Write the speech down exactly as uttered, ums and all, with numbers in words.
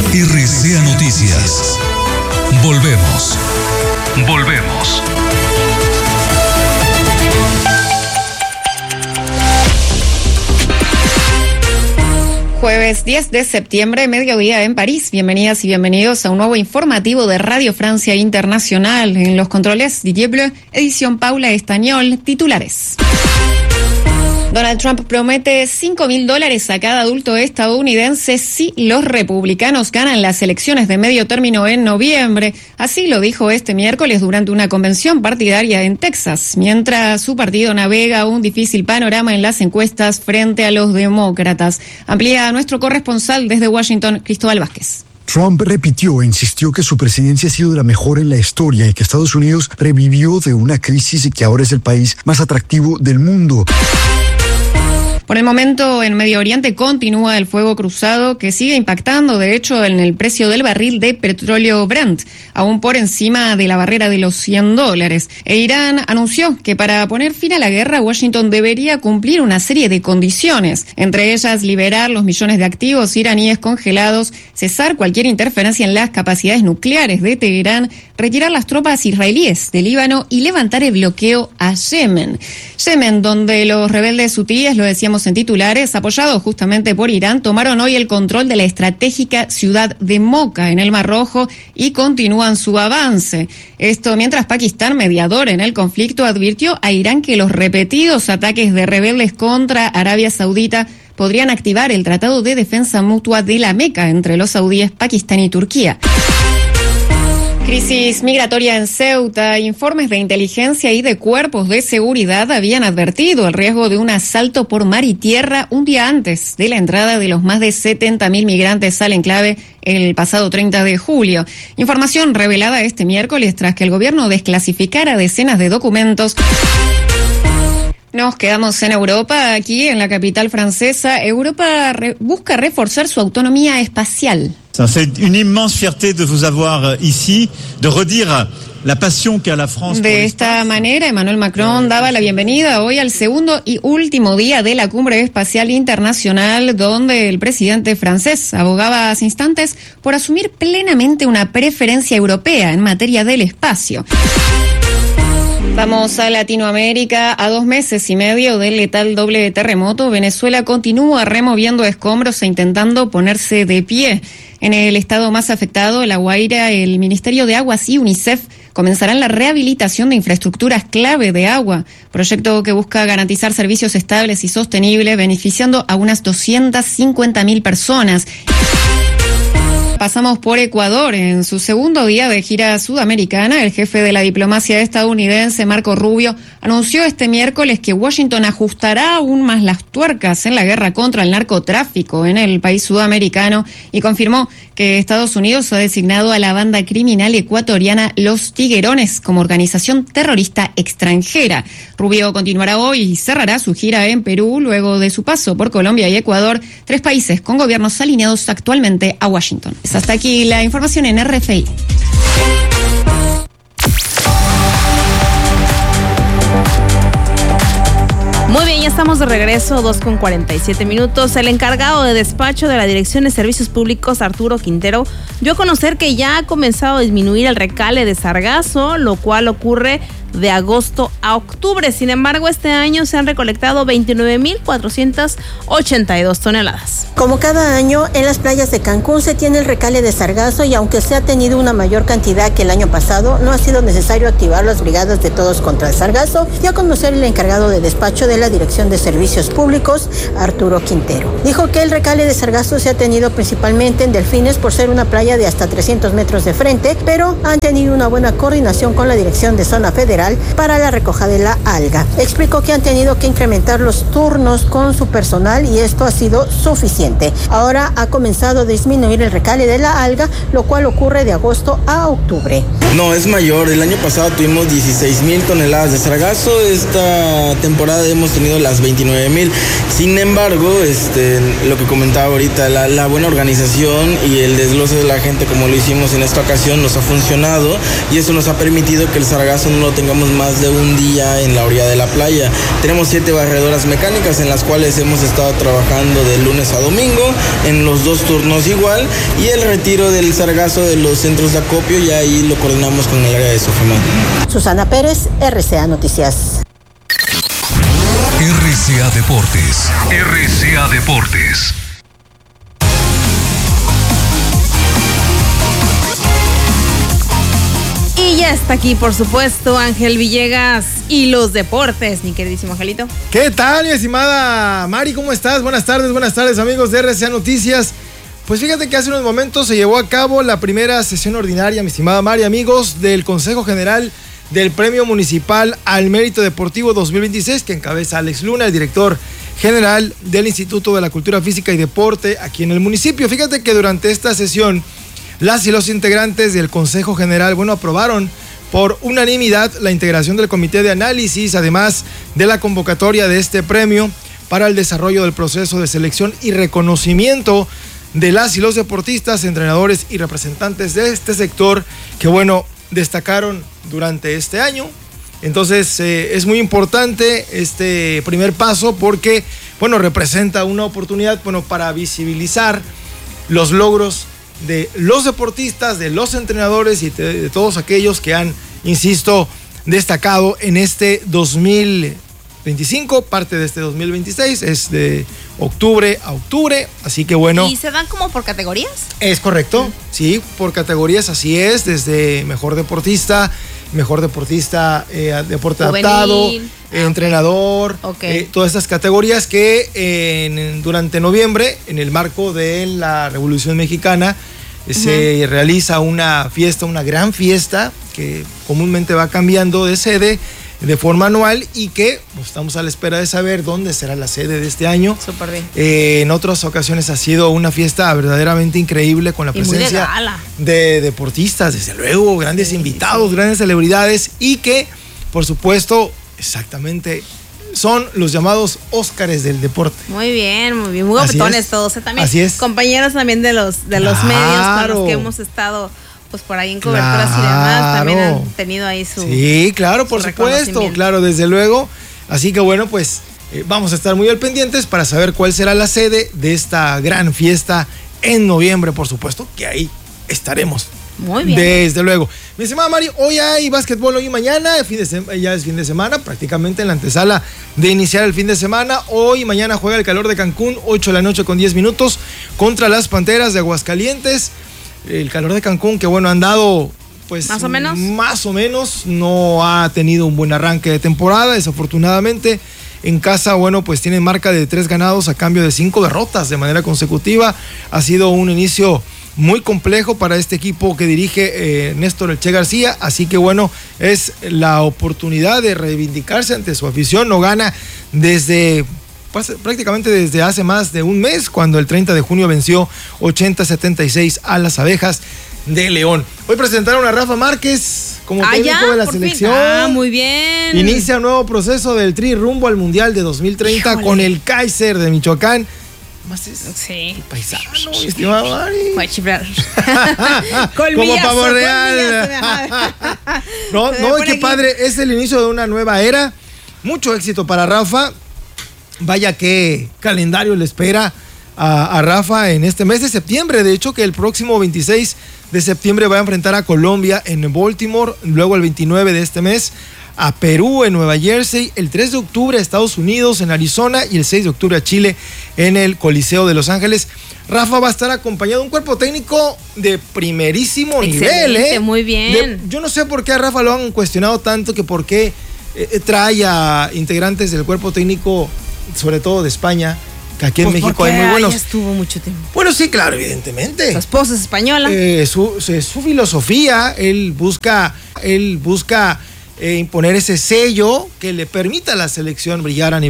R C A Noticias. Volvemos. Volvemos. Jueves diez de septiembre, mediodía en París. Bienvenidas y bienvenidos a un nuevo informativo de Radio Francia Internacional. En los controles, Didier Bleu, edición Paula Estañol, titulares. Donald Trump promete cinco mil dólares a cada adulto estadounidense si los republicanos ganan las elecciones de medio término en noviembre. Así lo dijo este miércoles durante una convención partidaria en Texas, mientras su partido navega un difícil panorama en las encuestas frente a los demócratas. Amplía nuestro corresponsal desde Washington, Cristóbal Vázquez. Trump repitió e insistió que su presidencia ha sido la mejor en la historia y que Estados Unidos revivió de una crisis y que ahora es el país más atractivo del mundo. Por el momento, en Medio Oriente continúa el fuego cruzado que sigue impactando, de hecho, en el precio del barril de petróleo Brent, aún por encima de la barrera de los cien dólares. E Irán anunció que para poner fin a la guerra, Washington debería cumplir una serie de condiciones, entre ellas liberar los millones de activos iraníes congelados, cesar cualquier interferencia en las capacidades nucleares de Teherán, retirar las tropas israelíes de Líbano y levantar el bloqueo a Yemen. Yemen, donde los rebeldes hutíes, lo decíamos en titulares, apoyados justamente por Irán, tomaron hoy el control de la estratégica ciudad de Moca en el Mar Rojo y continúan su avance. Esto mientras Pakistán, mediador en el conflicto, advirtió a Irán que los repetidos ataques de rebeldes contra Arabia Saudita podrían activar el Tratado de Defensa Mutua de la Meca entre los saudíes, Pakistán y Turquía. Crisis migratoria en Ceuta. Informes de inteligencia y de cuerpos de seguridad habían advertido el riesgo de un asalto por mar y tierra un día antes de la entrada de los más de setenta mil migrantes al enclave el pasado treinta de julio. Información revelada este miércoles tras que el gobierno desclasificara decenas de documentos. Nos quedamos en Europa, aquí en la capital francesa. Europa re- busca reforzar su autonomía espacial. C'est une immense fierté de vous avoir ici, de redire la pasión que a la France. De esta manera, Emmanuel Macron daba la bienvenida hoy al segundo y último día de la Cumbre Espacial Internacional, donde el presidente francés abogaba hace instantes por asumir plenamente una preferencia europea en materia del espacio. Vamos a Latinoamérica. A dos meses y medio del letal doble terremoto, Venezuela continúa removiendo escombros e intentando ponerse de pie. En el estado más afectado, La Guaira, el Ministerio de Aguas y UNICEF comenzarán la rehabilitación de infraestructuras clave de agua, proyecto que busca garantizar servicios estables y sostenibles, beneficiando a unas doscientas cincuenta mil personas. Pasamos por Ecuador. En su segundo día de gira sudamericana, el jefe de la diplomacia estadounidense, Marco Rubio, anunció este miércoles que Washington ajustará aún más las tuercas en la guerra contra el narcotráfico en el país sudamericano y confirmó que Estados Unidos ha designado a la banda criminal ecuatoriana Los Tiguerones como organización terrorista extranjera. Rubio continuará hoy y cerrará su gira en Perú luego de su paso por Colombia y Ecuador, tres países con gobiernos alineados actualmente a Washington. Hasta aquí la información en R F I. Muy bien, ya estamos de regreso, dos con cuarenta y siete minutos. El encargado de despacho de la Dirección de Servicios Públicos, Arturo Quintero, dio a conocer que ya ha comenzado a disminuir el recale de sargazo, lo cual ocurre de agosto a octubre. Sin embargo, este año se han recolectado veintinueve mil cuatrocientas ochenta y dos toneladas. Como cada año, en las playas de Cancún se tiene el recale de sargazo y aunque se ha tenido una mayor cantidad que el año pasado, no ha sido necesario activar las brigadas de todos contra el sargazo, dio a conocer el encargado de despacho de la Dirección de Servicios Públicos, Arturo Quintero. Dijo que el recale de sargazo se ha tenido principalmente en Delfines por ser una playa de hasta trescientos metros de frente, pero han tenido una buena coordinación con la Dirección de Zona Federal para la recogida de la alga. Explicó que han tenido que incrementar los turnos con su personal y esto ha sido suficiente. Ahora ha comenzado a disminuir el recale de la alga, lo cual ocurre de agosto a octubre. No, es mayor. El año pasado tuvimos dieciséis mil toneladas de sargazo. Esta temporada hemos tenido las veintinueve mil. Sin embargo, este, lo que comentaba ahorita, la, la buena organización y el desglose de la gente como lo hicimos en esta ocasión nos ha funcionado y eso nos ha permitido que el sargazo no lo tenga tengamos más de un día en la orilla de la playa. Tenemos siete barredoras mecánicas en las cuales hemos estado trabajando de lunes a domingo, en los dos turnos igual, y el retiro del sargazo de los centros de acopio ya ahí lo coordinamos con el área de Sofemat. Susana Pérez, R C A Noticias. R C A Deportes. R C A Deportes. Y ya está aquí, por supuesto, Ángel Villegas y los deportes, mi queridísimo Angelito. ¿Qué tal, mi estimada Mari? ¿Cómo estás? Buenas tardes, buenas tardes, amigos de R C A Noticias. Pues fíjate que hace unos momentos se llevó a cabo la primera sesión ordinaria, mi estimada Mari, amigos, del Consejo General del Premio Municipal al Mérito Deportivo dos mil veintiséis, que encabeza Alex Luna, el director general del Instituto de la Cultura Física y Deporte aquí en el municipio. Fíjate que durante esta sesión, las y los integrantes del Consejo General, bueno, aprobaron por unanimidad la integración del comité de análisis, además de la convocatoria de este premio para el desarrollo del proceso de selección y reconocimiento de las y los deportistas, entrenadores y representantes de este sector que, bueno, destacaron durante este año. Entonces eh, es muy importante este primer paso porque, bueno, representa una oportunidad, bueno, para visibilizar los logros de los deportistas, de los entrenadores y de, de todos aquellos que han, insisto, destacado en este dos mil veinticinco, parte de este dos mil veintiséis, es de octubre a octubre, así que bueno. ¿Y se dan como por categorías? Es correcto, mm. sí, por categorías, así es, desde mejor deportista, mejor deportista, eh, deporte Juvenil, adaptado, eh, entrenador, okay. eh, todas estas categorías que eh, en, durante noviembre, en el marco de la Revolución Mexicana, uh-huh. se realiza una fiesta, una gran fiesta que comúnmente va cambiando de sede de forma anual y que pues, estamos a la espera de saber dónde será la sede de este año. Súper bien. Eh, en otras ocasiones ha sido una fiesta verdaderamente increíble con la y presencia de, de deportistas, desde luego, grandes sí, invitados, sí. grandes celebridades y que, por supuesto, exactamente son los llamados Óscares del deporte. Muy bien, muy bien, muy guapetones todos. ¿eh? También Así es. Compañeros también de los, de los claro. medios con los que hemos estado pues por ahí en coberturas claro. y demás, también han tenido ahí su Sí, claro, por supuesto, claro, desde luego. Así que bueno, pues eh, vamos a estar muy al pendientes para saber cuál será la sede de esta gran fiesta en noviembre, por supuesto, que ahí estaremos. Muy bien. Desde luego. Mi estimada Mari, hoy hay básquetbol, hoy y mañana, fin de sem- ya es fin de semana, prácticamente en la antesala de iniciar el fin de semana. Hoy y mañana juega el Calor de Cancún, ocho de la noche con diez minutos, contra las Panteras de Aguascalientes. El Calor de Cancún, que bueno, han dado pues más o menos más o menos, no ha tenido un buen arranque de temporada, desafortunadamente. En casa, bueno, pues tienen marca de tres ganados a cambio de cinco derrotas de manera consecutiva. Ha sido un inicio muy complejo para este equipo que dirige eh, Néstor El Che García, así que bueno, es la oportunidad de reivindicarse ante su afición. No gana desde pues, prácticamente desde hace más de un mes, cuando el treinta de junio venció ochenta a setenta y seis a las Abejas de León. Hoy presentaron a Rafa Márquez como ah, técnico ya, de la por selección. Fin. Ah, muy bien. Inicia un nuevo proceso del Tri rumbo al Mundial de dos mil treinta. Híjole. Con el Kaiser de Michoacán. Más es sí. paisano, mi estimado Mari. Voy a chiflar. Como pavo real. no, no, qué aquí. Padre. Es el inicio de una nueva era. Mucho éxito para Rafa. Vaya qué calendario le espera a, a Rafa en este mes de septiembre. De hecho, que el próximo veintiséis de septiembre va a enfrentar a Colombia en Baltimore. Luego el veintinueve de este mes a Perú en Nueva Jersey, el tres de octubre a Estados Unidos en Arizona y el seis de octubre a Chile en el Coliseo de Los Ángeles. Rafa va a estar acompañado de un cuerpo técnico de primerísimo excelente, nivel. ¿eh? Muy bien. De, yo no sé por qué a Rafa lo han cuestionado tanto, que por qué eh, trae a integrantes del cuerpo técnico, sobre todo de España, que aquí en pues México hay muy buenos. Estuvo mucho tiempo. Bueno, sí, claro, evidentemente. Su esposa es española. Eh, su, su, su filosofía, él busca, él busca eh, imponer ese sello que le permita a la selección brillar a nivel